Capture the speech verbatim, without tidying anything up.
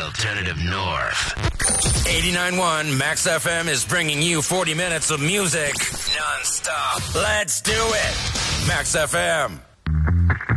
Alternative North. eighty-nine point one Max F M is bringing you forty minutes of music non-stop. Let's do it. Max F M.